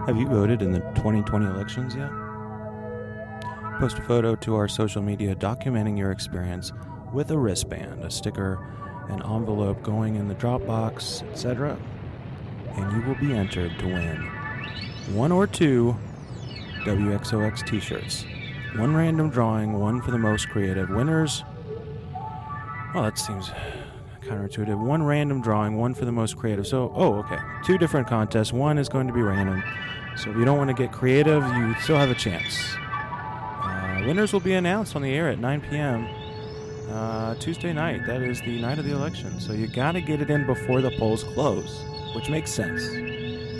Have you voted in the 2020 elections yet? Post a photo to our social media documenting your experience with a wristband, a sticker, an envelope going in the Dropbox, etc., and you will be entered to win 1 or 2 WXOX t-shirts. One random drawing, one for the most creative. Winners, well, that seems counterintuitive. One random drawing, one for the most creative. So, okay. 2 different contests. One is going to be random. So if you don't want to get creative, you still have a chance. Winners will be announced on the air at 9 p.m. Tuesday night. That is the night of the election. So you got to get it in before the polls close, which makes sense.